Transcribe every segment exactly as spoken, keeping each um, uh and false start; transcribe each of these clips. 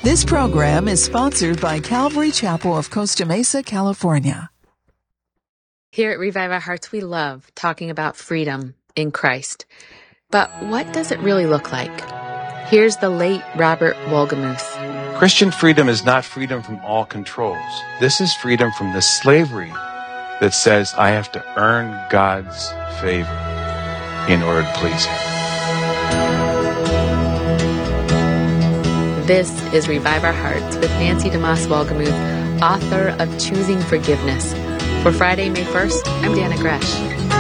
This program is sponsored by Calvary Chapel of Costa Mesa, California. Here at Revive Our Hearts, we love talking about freedom in Christ. But what does it really look like? Here's the late Robert Wolgemuth. Christian freedom is not freedom from all controls. This is freedom from the slavery that says I have to earn God's favor in order to please Him. This is Revive Our Hearts with Nancy DeMoss Wolgemuth, author of Choosing Forgiveness. For Friday, May first, I'm Dana Gresh.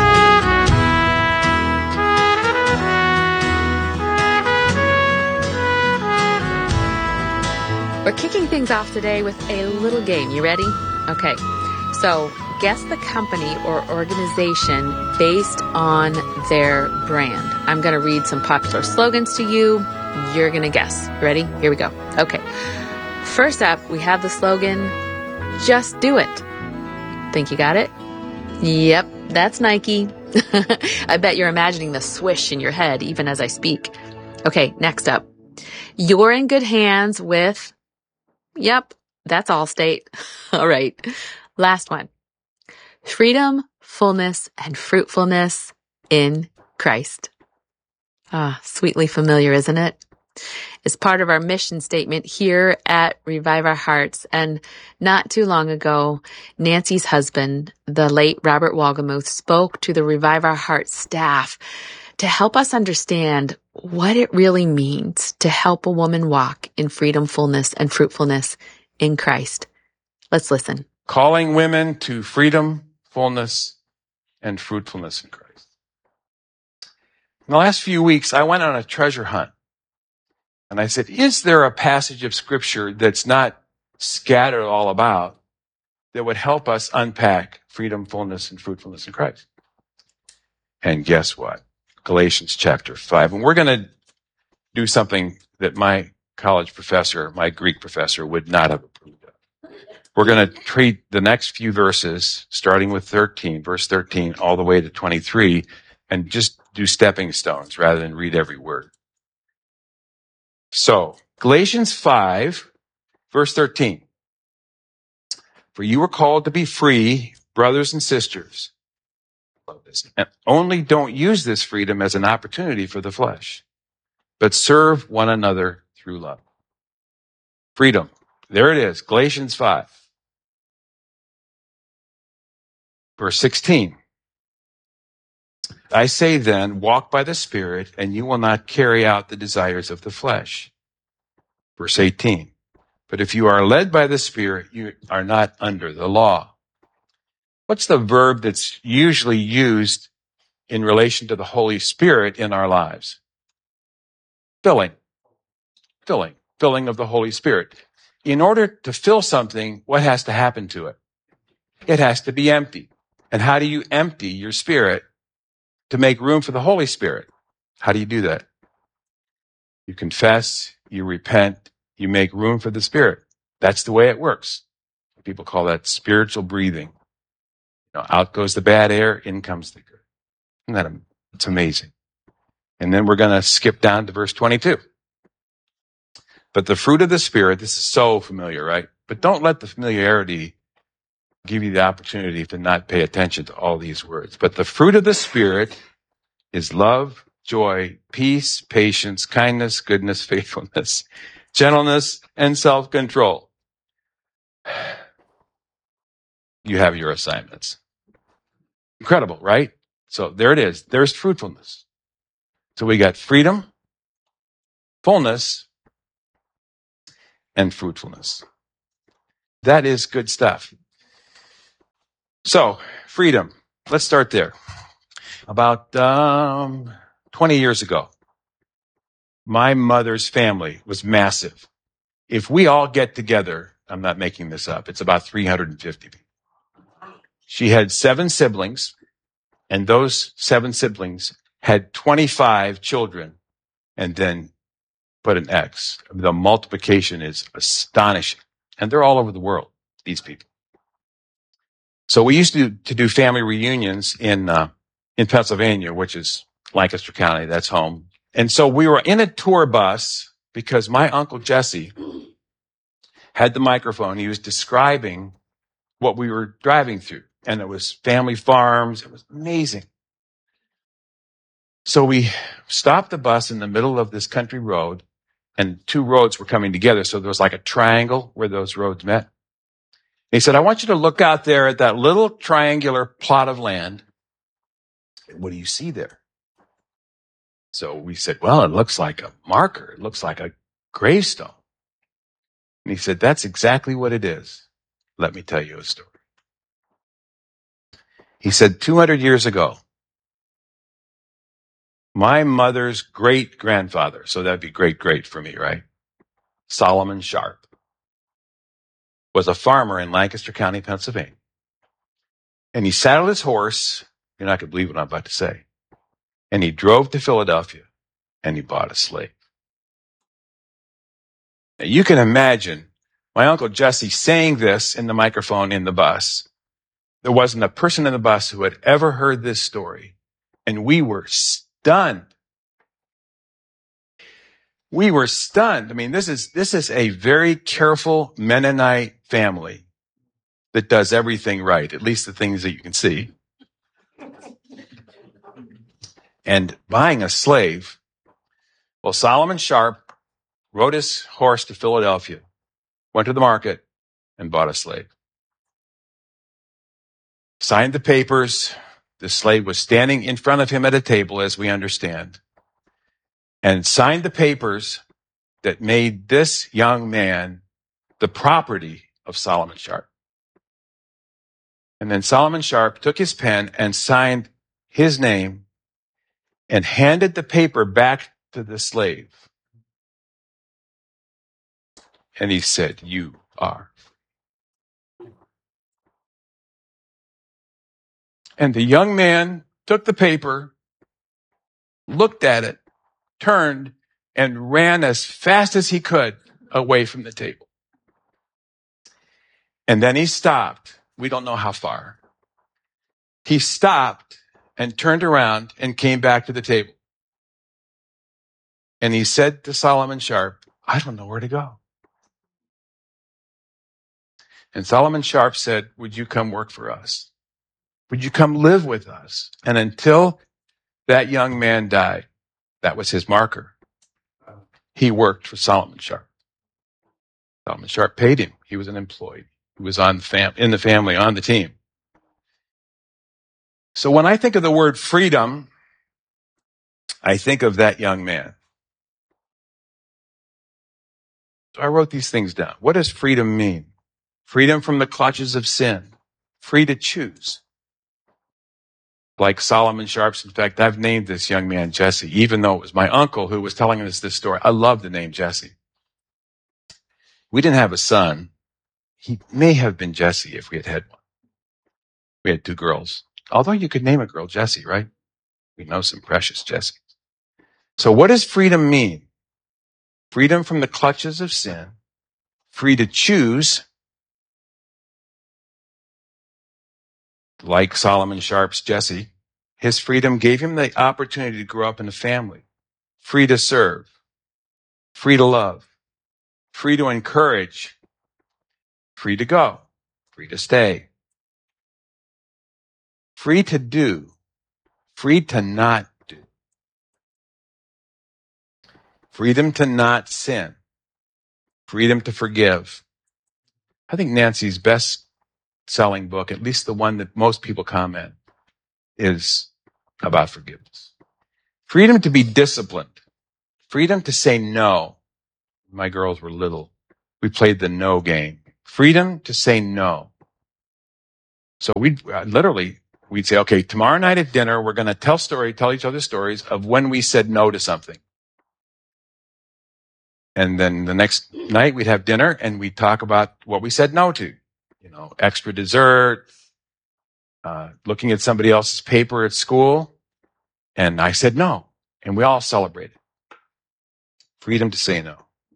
We're kicking things off today with a little game. You ready? Okay. So, guess the company or organization based on their brand. I'm going to read some popular slogans to you. You're going to guess. Ready? Here we go. Okay. First up, we have the slogan, "Just do it." Think you got it? Yep, that's Nike. I bet you're imagining the swish in your head even as I speak. Okay, next up. You're in good hands with... Yep, that's Allstate. All right. Last one. Freedom, fullness, and fruitfulness in Christ. Ah, sweetly familiar, isn't it? It's part of our mission statement here at Revive Our Hearts. And not too long ago, Nancy's husband, the late Robert Wolgemuth, spoke to the Revive Our Hearts staff to help us understand what it really means to help a woman walk in freedom, fullness, and fruitfulness in Christ. Let's listen. Calling women to freedom, fullness, and fruitfulness in Christ. In the last few weeks, I went on a treasure hunt. And I said, is there a passage of Scripture that's not scattered all about that would help us unpack freedom, fullness, and fruitfulness in Christ? And guess what? Galatians chapter five. And we're going to do something that my college professor, my Greek professor, would not have approved of. We're going to treat the next few verses, starting with thirteen, verse thirteen, all the way to twenty-three, and just do stepping stones rather than read every word. So, Galatians five, verse thirteen. For you were called to be free, brothers and sisters. And only don't use this freedom as an opportunity for the flesh, but serve one another through love. Freedom. There it is, Galatians five. Verse sixteen. I say then, walk by the Spirit, and you will not carry out the desires of the flesh. Verse eighteen. But if you are led by the Spirit, you are not under the law. What's the verb that's usually used in relation to the Holy Spirit in our lives? Filling. Filling. Filling of the Holy Spirit. In order to fill something, what has to happen to it? It has to be empty. And how do you empty your spirit to make room for the Holy Spirit? How do you do that? You confess, you repent, you make room for the Spirit. That's the way it works. People call that spiritual breathing. You know, out goes the bad air, in comes the good. Isn't that am- it's amazing? And then we're going to skip down to verse twenty-two. But the fruit of the Spirit, this is so familiar, right? But don't let the familiarity give you the opportunity to not pay attention to all these words. But the fruit of the Spirit is love, joy, peace, patience, kindness, goodness, faithfulness, gentleness, and self-control. You have your assignments. Incredible, right? So there it is. There's fruitfulness. So we got freedom, fullness, and fruitfulness. That is good stuff. So, freedom. Let's start there. About um, twenty years ago, my mother's family was massive. If we all get together, I'm not making this up, it's about three hundred fifty people. She had seven siblings, and those seven siblings had twenty-five children, and then put an X. The multiplication is astonishing. And they're all over the world, these people. So we used to, to do family reunions in uh, in Pennsylvania, which is Lancaster County. That's home. And so we were in a tour bus because my Uncle Jesse had the microphone. He was describing what we were driving through. And it was family farms. It was amazing. So we stopped the bus in the middle of this country road, and two roads were coming together. So there was like a triangle where those roads met. And he said, I want you to look out there at that little triangular plot of land. What do you see there? So we said, well, it looks like a marker. It looks like a gravestone. And he said, that's exactly what it is. Let me tell you a story. He said, two hundred years ago, my mother's great-grandfather, so that'd be great-great for me, right? Solomon Sharp, was a farmer in Lancaster County, Pennsylvania. And he saddled his horse, you're not going to believe what I'm about to say, and he drove to Philadelphia, and he bought a slave. Now, you can imagine my Uncle Jesse saying this in the microphone in the bus. There wasn't a person in the bus who had ever heard this story, and we were stunned. We were stunned. I mean, this is this is a very careful Mennonite family that does everything right, at least the things that you can see. And buying a slave, well, Solomon Sharp rode his horse to Philadelphia, went to the market, and bought a slave. Signed the papers. The slave was standing in front of him at a table, as we understand, and signed the papers that made this young man the property of Solomon Sharp. And then Solomon Sharp took his pen and signed his name and handed the paper back to the slave. And he said, you are. And the young man took the paper, looked at it, turned, and ran as fast as he could away from the table. And then he stopped. We don't know how far. He stopped and turned around and came back to the table. And he said to Solomon Sharp, I don't know where to go. And Solomon Sharp said, would you come work for us? Would you come live with us? And until that young man died, that was his marker. He worked for Solomon Sharp. Solomon Sharp paid him. He was an employee. He was on the fam- in the family, on the team. So when I think of the word freedom, I think of that young man. So I wrote these things down. What does freedom mean? Freedom from the clutches of sin. Free to choose. Like Solomon Sharp's. In fact, I've named this young man Jesse, even though it was my uncle who was telling us this story. I love the name Jesse. We didn't have a son. He may have been Jesse if we had had one. We had two girls. Although you could name a girl Jessie, right? We know some precious Jessies. So what does freedom mean? Freedom from the clutches of sin. Free to choose. Like Solomon Sharp's Jesse. His freedom gave him the opportunity to grow up in a family. Free to serve. Free to love. Free to encourage. Free to go. Free to stay. Free to do. Free to not do. Freedom to not sin. Freedom to forgive. I think Nancy's best-selling book, at least the one that most people comment, is about forgiveness. Freedom to be disciplined. Freedom to say no. My girls were little. We played the no game. Freedom to say no. So we'd uh, literally, we'd say, okay, tomorrow night at dinner, we're going to tell story, tell each other stories of when we said no to something. And then the next night we'd have dinner and we'd talk about what we said no to. You know, extra dessert, uh, looking at somebody else's paper at school. And I said no. And we all celebrated. Freedom to say no.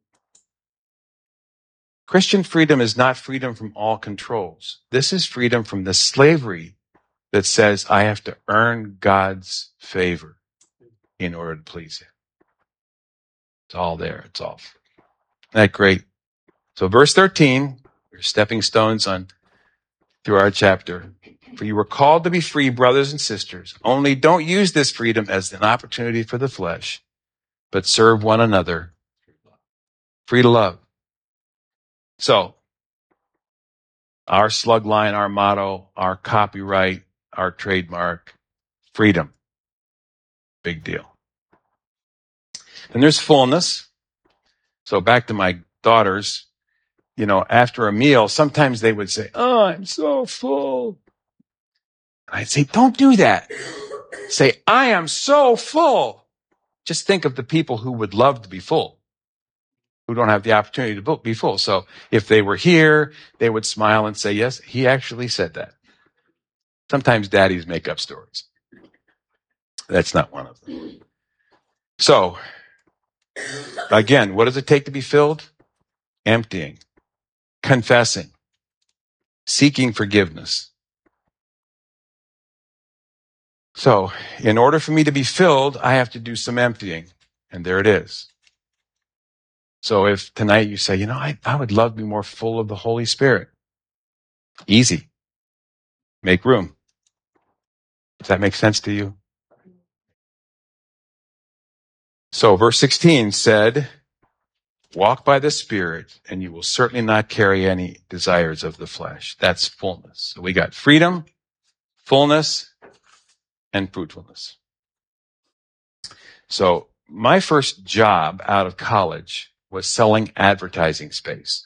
Christian freedom is not freedom from all controls. This is freedom from the slavery that says I have to earn God's favor in order to please Him. It's all there. It's all free. Isn't that great? So verse thirteen, we're stepping stones on through our chapter. For you were called to be free, brothers and sisters. Only don't use this freedom as an opportunity for the flesh, but serve one another. Free to love. So, our slug line, our motto, our copyright, our trademark, freedom. Big deal. And there's fullness. So back to my daughters, you know, after a meal, sometimes they would say, "Oh, I'm so full." I'd say, "Don't do that. Say, I am so full." Just think of the people who would love to be full, who don't have the opportunity to be full. So if they were here, they would smile and say, "Yes, he actually said that." Sometimes daddies make up stories. That's not one of them. So, again, what does it take to be filled? Emptying, confessing, seeking forgiveness. So, in order for me to be filled, I have to do some emptying. And there it is. So if tonight you say, you know, I, I would love to be more full of the Holy Spirit. Easy. Make room. Does that make sense to you? So verse sixteen said, walk by the Spirit, and you will certainly not carry any desires of the flesh. That's fullness. So we got freedom, fullness, and fruitfulness. So my first job out of college was selling advertising space.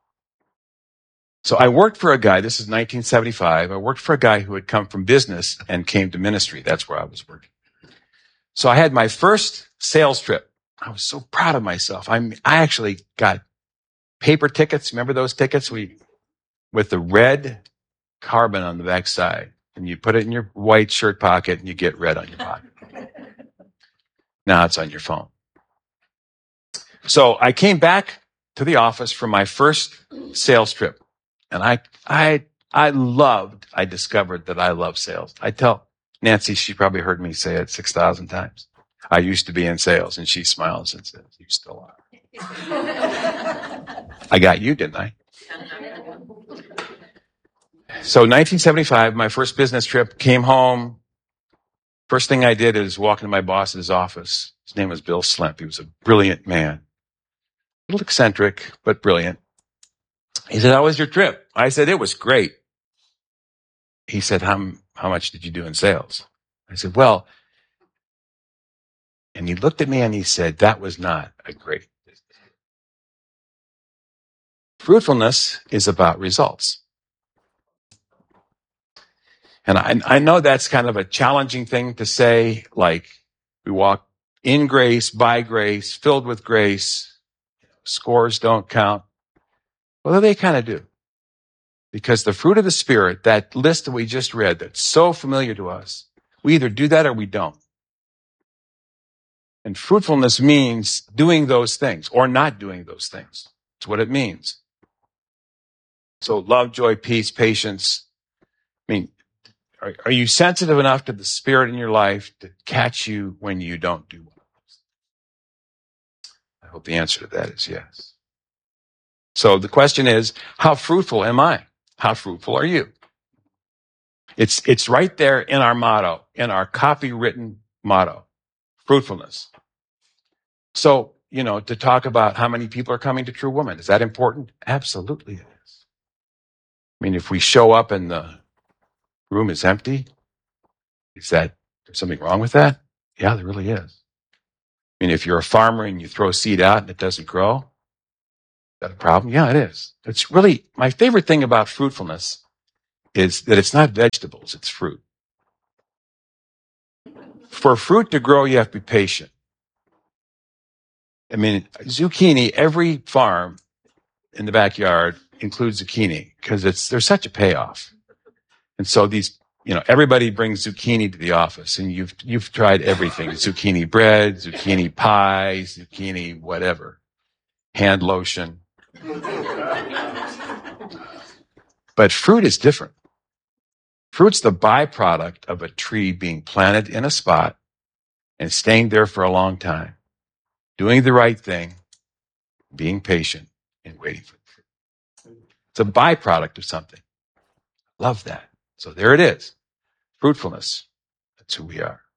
So I worked for a guy, this is nineteen seventy-five, I worked for a guy who had come from business and came to ministry. That's where I was working. So I had my first sales trip. I was so proud of myself. I I actually got paper tickets. Remember those tickets? We with the red carbon on the back side. And you put it in your white shirt pocket and you get red on your pocket. Now it's on your phone. So I came back to the office for my first sales trip. And I, I, I loved, I discovered that I love sales. I tell Nancy, she probably heard me say it six thousand times. I used to be in sales, and she smiles and says, you still are. I got you, didn't I? So nineteen seventy-five, my first business trip, came home. First thing I did is walk into my boss's office. His name was Bill Slemp. He was a brilliant man. A little eccentric, but brilliant. He said, how was your trip? I said, it was great. He said, how, how much did you do in sales? I said, well, and he looked at me and he said, that was not a great business. Fruitfulness is about results. And I, I know that's kind of a challenging thing to say, like we walk in grace, by grace, filled with grace, scores don't count. Well, they kind of do. Because the fruit of the Spirit, that list that we just read, that's so familiar to us, we either do that or we don't. And fruitfulness means doing those things or not doing those things. That's what it means. So love, joy, peace, patience. I mean, are, are you sensitive enough to the Spirit in your life to catch you when you don't do well? I hope the answer to that is yes. So the question is, how fruitful am I? How fruitful are you? It's, it's right there in our motto, in our copywritten motto, fruitfulness. So, you know, to talk about how many people are coming to True Woman, is that important? Absolutely it is. I mean, if we show up and the room is empty, is that, there's something wrong with that? Yeah, there really is. I mean, if you're a farmer and you throw seed out and it doesn't grow, is that a problem? Yeah, it is. It's really, my favorite thing about fruitfulness is that it's not vegetables, it's fruit. For fruit to grow, you have to be patient. I mean, zucchini, every farm in the backyard includes zucchini because it's, there's such a payoff. And so these, you know, everybody brings zucchini to the office and you've, you've tried everything. Zucchini bread, zucchini pie, zucchini whatever, hand lotion. But fruit is different. Fruit's the byproduct of a tree being planted in a spot and staying there for a long time, doing the right thing, being patient, and waiting for the fruit. It's a byproduct of something. Love that. So there it is. Fruitfulness. That's who we are.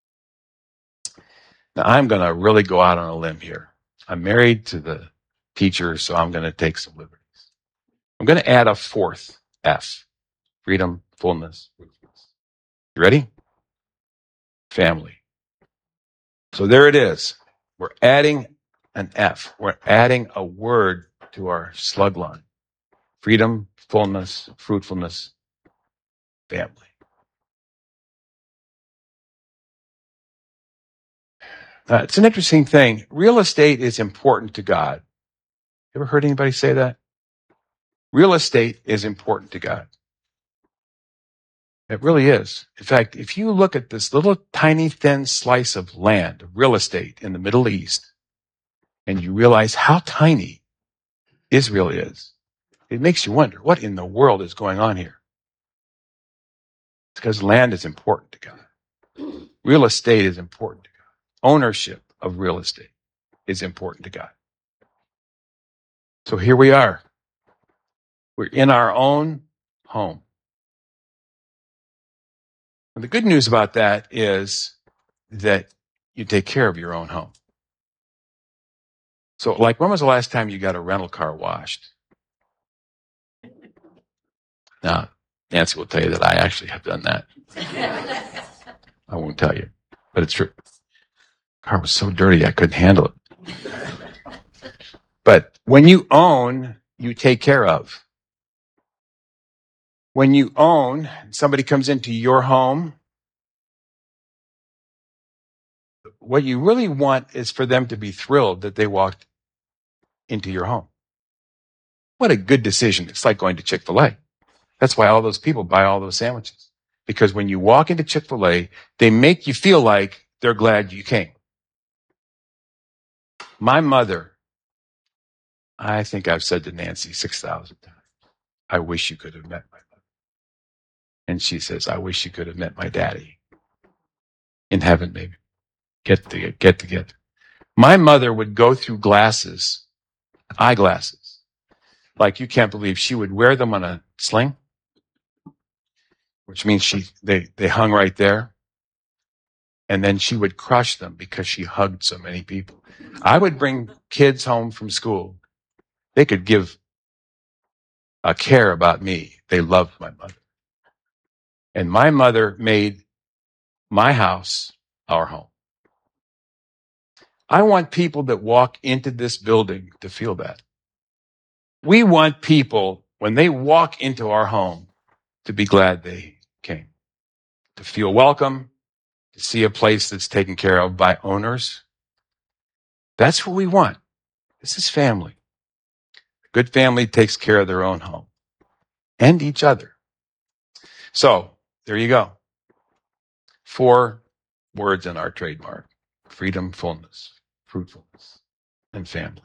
Now I'm going to really go out on a limb here. I'm married to the teacher, so I'm going to take some liberties. I'm going to add a fourth F. Freedom, fullness, fruitfulness. You ready? Family. So there it is. We're adding an F. We're adding a word to our slug line. Freedom, fullness, fruitfulness, family. Uh, it's an interesting thing. Real estate is important to God. Ever heard anybody say that? Real estate is important to God. It really is. In fact, if you look at this little tiny thin slice of land, of real estate in the Middle East, and you realize how tiny Israel is, it makes you wonder, what in the world is going on here? It's because land is important to God. Real estate is important to God. Ownership of real estate is important to God. So here we are. We're in our own home. And the good news about that is that you take care of your own home. So, like, when was the last time you got a rental car washed? Now, Nancy will tell you that I actually have done that. I won't tell you, but it's true. The car was so dirty I couldn't handle it. But when you own, you take care of. When you own, somebody comes into your home, what you really want is for them to be thrilled that they walked into your home. What a good decision. It's like going to Chick-fil-A. That's why all those people buy all those sandwiches. Because when you walk into Chick-fil-A, they make you feel like they're glad you came. My mother, I think I've said to Nancy six thousand times, I wish you could have met my mother. And she says, I wish you could have met my daddy. In heaven, maybe. Get to get together. My mother would go through glasses, eyeglasses, like you can't believe. She would wear them on a sling, which means she they, they hung right there. And then she would crush them because she hugged so many people. I would bring kids home from school. They could give a care about me. They loved my mother. And my mother made my house our home. I want people that walk into this building to feel that. We want people, when they walk into our home, to be glad they came, to feel welcome, to see a place that's taken care of by owners. That's what we want. This is family. A good family takes care of their own home and each other. So, there you go. Four words in our trademark: freedom, fullness, fruitfulness, and family.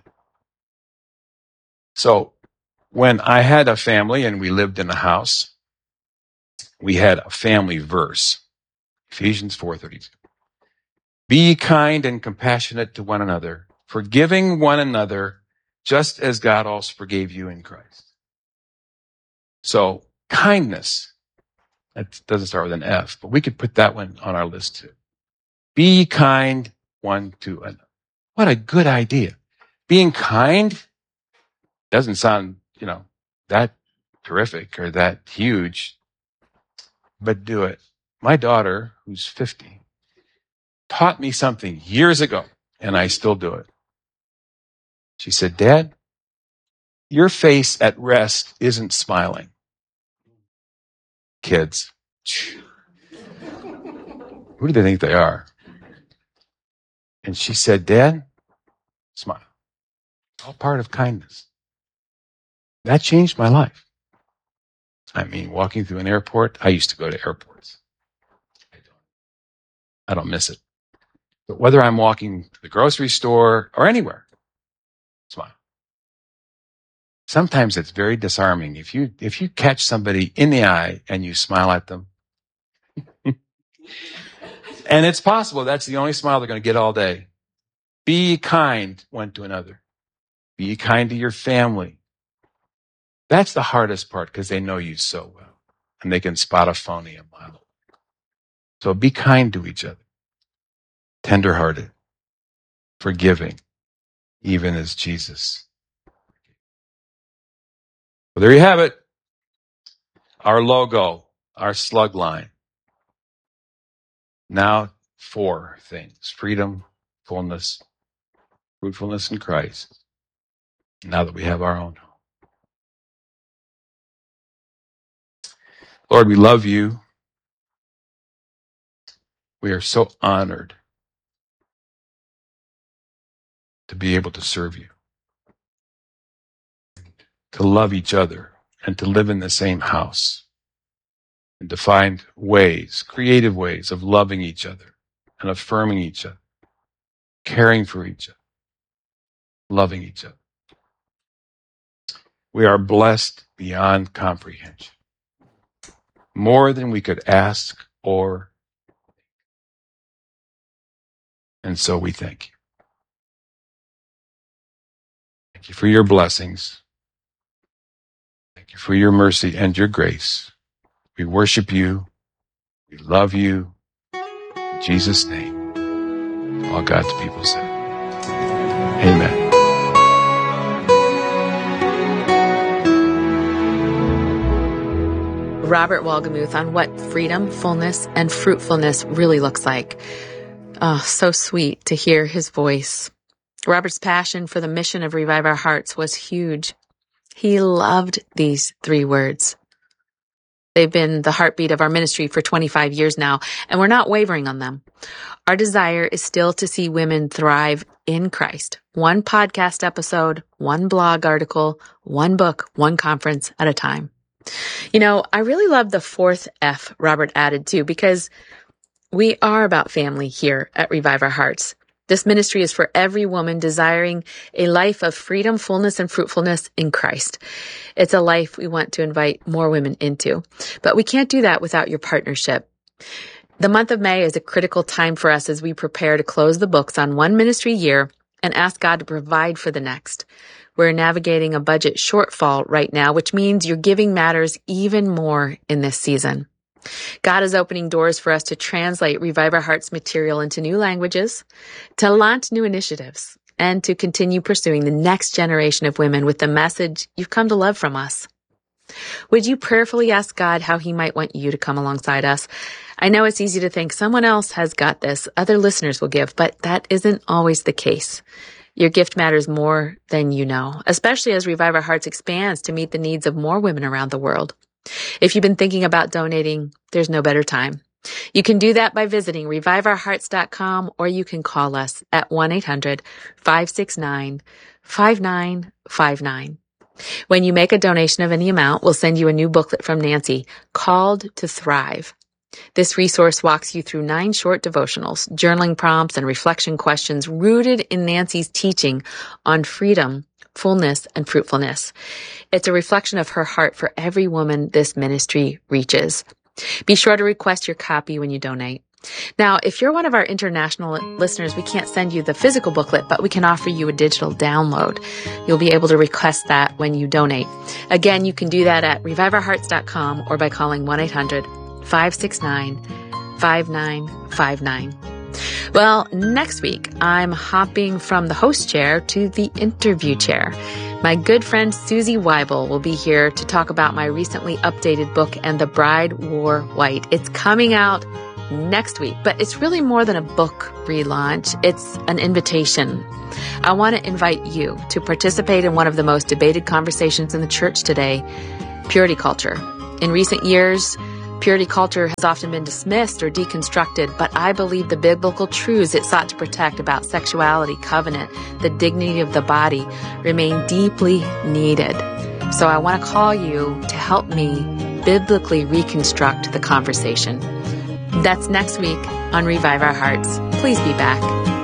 So, when I had a family and we lived in a house, we had a family verse. Ephesians four thirty-two. Be kind and compassionate to one another, forgiving one another, just as God also forgave you in Christ. So, kindness, that doesn't start with an F, but we could put that one on our list too. Be kind one to another. What a good idea. Being kind doesn't sound, you know, that terrific or that huge, but do it. My daughter, who's fifty, taught me something years ago, and I still do it. She said, Dad, your face at rest isn't smiling. Kids, who do they think they are? And she said, Dad, smile. All part of kindness. That changed my life. I mean, walking through an airport, I used to go to airports. I don't, I don't miss it. But whether I'm walking to the grocery store or anywhere, smile. Sometimes it's very disarming. If you if you catch somebody in the eye and you smile at them, and it's possible that's the only smile they're going to get all day. Be kind one to another. Be kind to your family. That's the hardest part because they know you so well and they can spot a phony a mile away. So be kind to each other, tenderhearted, forgiving, even as Jesus. Well, there you have it. Our logo, our slug line. Now four things: freedom, fullness, fruitfulness in Christ. Now that we have our own home. Lord, we love you. We are so honored to be able to serve you, to love each other, and to live in the same house, and to find ways, creative ways of loving each other and affirming each other, caring for each other, loving each other. We are blessed beyond comprehension, more than we could ask or, and so we thank you. Thank you for your blessings. Thank you for your mercy and your grace. We worship you. We love you. In Jesus' name, all God's people said, amen. Robert Wolgemuth on what freedom, fullness, and fruitfulness really looks like. Oh, so sweet to hear his voice. Robert's passion for the mission of Revive Our Hearts was huge. He loved these three words. They've been the heartbeat of our ministry for twenty-five years now, and we're not wavering on them. Our desire is still to see women thrive in Christ. One podcast episode, one blog article, one book, one conference at a time. You know, I really love the fourth F Robert added too, because we are about family here at Revive Our Hearts. This ministry is for every woman desiring a life of freedom, fullness, and fruitfulness in Christ. It's a life we want to invite more women into, but we can't do that without your partnership. The month of May is a critical time for us as we prepare to close the books on one ministry year and ask God to provide for the next. We're navigating a budget shortfall right now, which means your giving matters even more in this season. God is opening doors for us to translate Revive Our Hearts material into new languages, to launch new initiatives, and to continue pursuing the next generation of women with the message you've come to love from us. Would you prayerfully ask God how he might want you to come alongside us? I know it's easy to think someone else has got this, other listeners will give, but that isn't always the case. Your gift matters more than you know, especially as Revive Our Hearts expands to meet the needs of more women around the world. If you've been thinking about donating, there's no better time. You can do that by visiting revive our hearts dot com, or you can call us at one eight hundred, five six nine, five nine five nine. When you make a donation of any amount, we'll send you a new booklet from Nancy called To Thrive. This resource walks you through nine short devotionals, journaling prompts, and reflection questions rooted in Nancy's teaching on freedom, fullness, and fruitfulness. It's a reflection of her heart for every woman this ministry reaches. Be sure to request your copy when you donate. Now, if you're one of our international listeners, we can't send you the physical booklet, but we can offer you a digital download. You'll be able to request that when you donate. Again, you can do that at revive our hearts dot com or by calling one eight hundred, five six nine, five nine five nine. Well, next week, I'm hopping from the host chair to the interview chair. My good friend Susie Weibel will be here to talk about my recently updated book, And the Bride Wore White. It's coming out next week, but it's really more than a book relaunch. It's an invitation. I want to invite you to participate in one of the most debated conversations in the church today, purity culture. In recent years, purity culture has often been dismissed or deconstructed, but I believe the biblical truths it sought to protect about sexuality, covenant, the dignity of the body remain deeply needed. So I want to call you to help me biblically reconstruct the conversation. That's next week on Revive Our Hearts. Please be back.